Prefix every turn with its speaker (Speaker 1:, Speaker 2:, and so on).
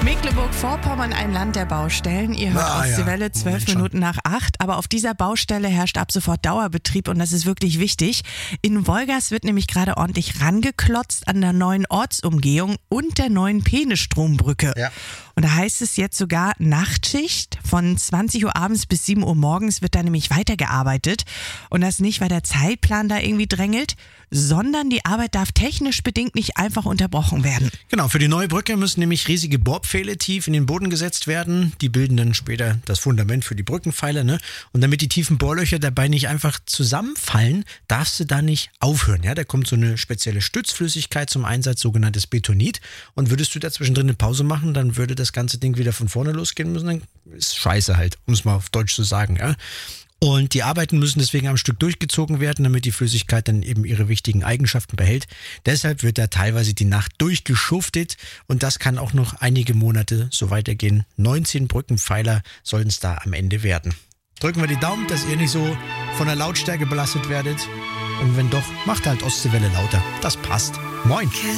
Speaker 1: Mecklenburg-Vorpommern, ein Land der Baustellen. Ihr hört Ostseewelle, 12 Minuten nach 8. Aber auf dieser Baustelle herrscht ab sofort Dauerbetrieb und das ist wirklich wichtig. In Wolgast wird nämlich gerade ordentlich rangeklotzt an der neuen Ortsumgehung und der neuen Peenestrombrücke. Ja. Und da heißt es jetzt sogar Nachtschicht. Von 20 Uhr abends bis 7 Uhr morgens wird da nämlich weitergearbeitet. Und das nicht, weil der Zeitplan da irgendwie drängelt, sondern die Arbeit darf technisch bedingt nicht einfach unterbrochen werden.
Speaker 2: Genau, für die neue Brücke müssen nämlich riesige Bohrpfähle tief in den Boden gesetzt werden. Die bilden dann später das Fundament für die Brückenpfeiler, ne? Und damit die tiefen Bohrlöcher dabei nicht einfach zusammenfallen, darfst du da nicht aufhören. Ja? Da kommt so eine spezielle Stützflüssigkeit zum Einsatz, sogenanntes Betonit. Und würdest du da zwischendrin eine Pause machen, dann würde das ganze Ding wieder von vorne losgehen müssen. Dann ist scheiße halt, um es mal auf Deutsch zu sagen, ja. Und die Arbeiten müssen deswegen am Stück durchgezogen werden, damit die Flüssigkeit dann eben ihre wichtigen Eigenschaften behält. Deshalb wird da teilweise die Nacht durchgeschuftet und das kann auch noch einige Monate so weitergehen. 19 Brückenpfeiler sollen es da am Ende werden. Drücken wir die Daumen, dass ihr nicht so von der Lautstärke belastet werdet. Und wenn doch, macht halt Ostseewelle lauter. Das passt. Moin.